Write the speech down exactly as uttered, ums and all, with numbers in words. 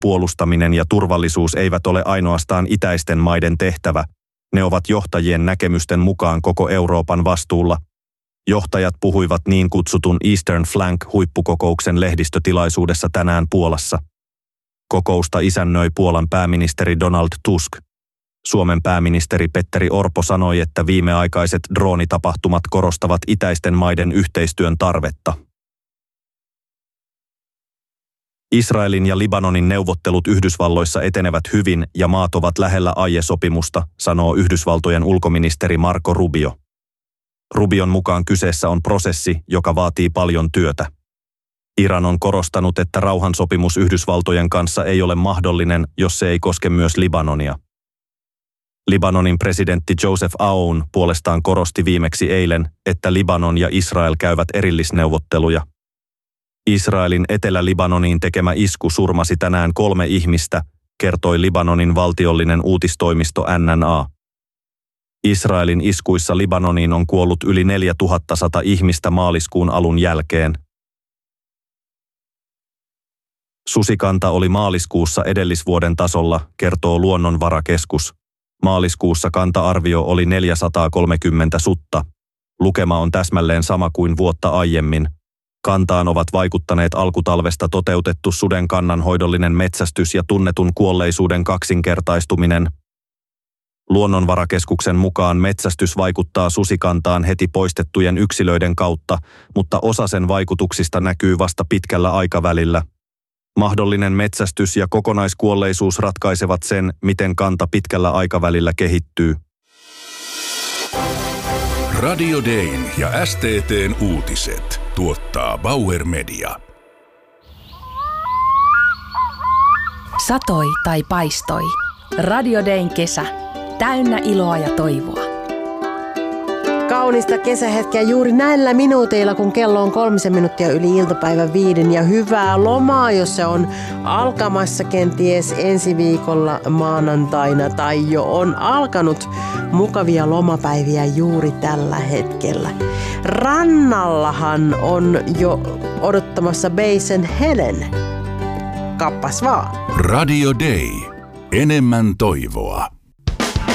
puolustaminen ja turvallisuus eivät ole ainoastaan itäisten maiden tehtävä, ne ovat johtajien näkemysten mukaan koko Euroopan vastuulla. Johtajat puhuivat niin kutsutun Eastern Flank-huippukokouksen lehdistötilaisuudessa tänään Puolassa. Kokousta isännöi Puolan pääministeri Donald Tusk. Suomen pääministeri Petteri Orpo sanoi, että viimeaikaiset droonitapahtumat korostavat itäisten maiden yhteistyön tarvetta. Israelin ja Libanonin neuvottelut Yhdysvalloissa etenevät hyvin ja maat ovat lähellä aiesopimusta, sanoo Yhdysvaltojen ulkoministeri Marco Rubio. Rubion mukaan kyseessä on prosessi, joka vaatii paljon työtä. Iran on korostanut, että rauhansopimus Yhdysvaltojen kanssa ei ole mahdollinen, jos se ei koske myös Libanonia. Libanonin presidentti Joseph Aoun puolestaan korosti viimeksi eilen, että Libanon ja Israel käyvät erillisneuvotteluja. Israelin Etelä-Libanoniin tekemä isku surmasi tänään kolme ihmistä, kertoi Libanonin valtiollinen uutistoimisto N N A. Israelin iskuissa Libanoniin on kuollut yli neljätuhattasata ihmistä maaliskuun alun jälkeen. Susikanta oli maaliskuussa edellisvuoden tasolla, kertoo Luonnonvarakeskus. Maaliskuussa kanta-arvio oli neljäsataakolmekymmentä sutta. Lukema on täsmälleen sama kuin vuotta aiemmin. Kantaan ovat vaikuttaneet alkutalvesta toteutettu suden kannanhoidollinen metsästys ja tunnetun kuolleisuuden kaksinkertaistuminen. Luonnonvarakeskuksen mukaan metsästys vaikuttaa susikantaan heti poistettujen yksilöiden kautta, mutta osa sen vaikutuksista näkyy vasta pitkällä aikavälillä. Mahdollinen metsästys ja kokonaiskuolleisuus ratkaisevat sen, miten kanta pitkällä aikavälillä kehittyy. Radio Dayn ja S T T:n uutiset tuottaa Bauer Media. Satoi tai paistoi. Radio Dayn kesä. Täynnä iloa ja toivoa. Kaunista kesähetkeä juuri näillä minuuteilla, kun kello on kolmisen minuuttia yli iltapäivän viiden. Ja hyvää lomaa, jos se on alkamassa kenties ensi viikolla maanantaina tai jo on alkanut. Mukavia lomapäiviä juuri tällä hetkellä. Rannallahan on jo odottamassa Basin Helen. Kappas vaan. Radio Day. Enemmän toivoa.